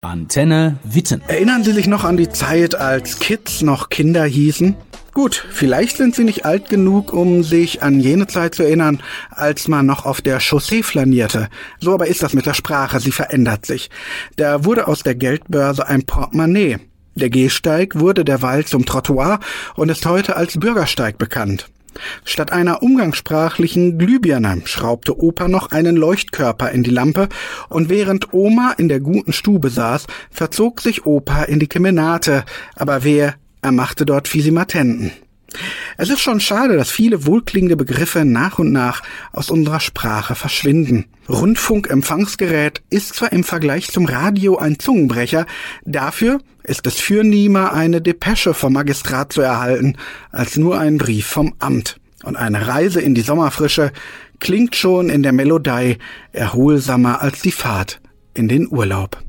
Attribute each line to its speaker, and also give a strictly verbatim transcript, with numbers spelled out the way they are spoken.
Speaker 1: Antenne Witten.
Speaker 2: Erinnern Sie sich noch an die Zeit, als Kids noch Kinder hießen? Gut, vielleicht sind Sie nicht alt genug, um sich an jene Zeit zu erinnern, als man noch auf der Chaussee flanierte. So aber ist das mit der Sprache, sie verändert sich. Da wurde aus der Geldbörse ein Portemonnaie. Der Gehsteig wurde derweil zum Trottoir und ist heute als Bürgersteig bekannt. Statt einer umgangssprachlichen Glühbirne schraubte Opa noch einen Leuchtkörper in die Lampe und während Oma in der guten Stube saß, verzog sich Opa in die Kemenate, aber wer, er machte dort Fisimatenten. Es ist schon schade, dass viele wohlklingende Begriffe nach und nach aus unserer Sprache verschwinden. Rundfunkempfangsgerät ist zwar im Vergleich zum Radio ein Zungenbrecher, dafür ist es fürnehmer, eine Depesche vom Magistrat zu erhalten, als nur einen Brief vom Amt. Und eine Reise in die Sommerfrische klingt schon in der Melodei erholsamer als die Fahrt in den Urlaub.